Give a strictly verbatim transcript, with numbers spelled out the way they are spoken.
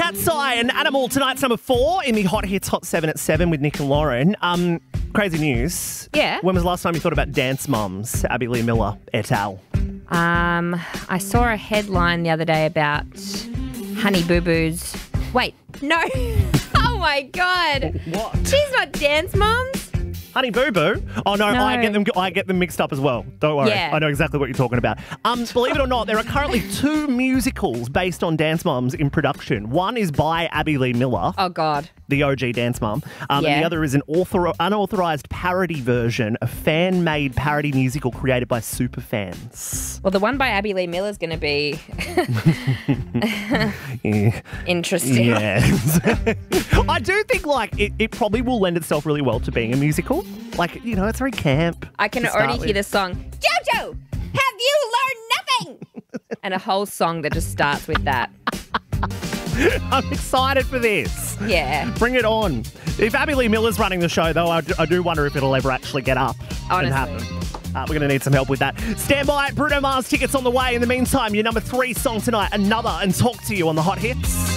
Cat's Eye and Animal tonight's number four in the Hot Hits Hot seven at seven with Nick and Lauren. Um, crazy news. Yeah. When was the last time you thought about Dance Mums, Abby Lee Miller et al? Um, I saw a headline the other day about Honey Boo Boo's. Wait, no. Oh my God. What? She's not Dance Mums. Honey Boo Boo? Oh no, No. I get them. I get them mixed up as well. Don't worry, Yeah. I know exactly what you're talking about. Um, believe it or not, there are currently two musicals based on Dance Mums in production. One is by Abby Lee Miller, Oh God. the O G Dance Mum, um, and Yeah. the other is an author- unauthorized parody version, a fan-made parody musical created by superfans. Well, the one by Abby Lee Miller is going to be Yeah. interesting. Yes. I do think like it, it probably will lend itself really well to being a musical. Like, you know, it's very camp. I can to start already with. hear the song, Jojo, have you learned nothing? And a whole song that just starts with that. I'm excited for this. Yeah. Bring it on. If Abby Lee Miller's running the show, though, I do, I do wonder if it'll ever actually get up and Honestly. happen. Uh, we're going to need some help with that. Stand by. Bruno Mars tickets on the way. In the meantime, your number three song tonight, Another, and Talk to You on the Hot Hits.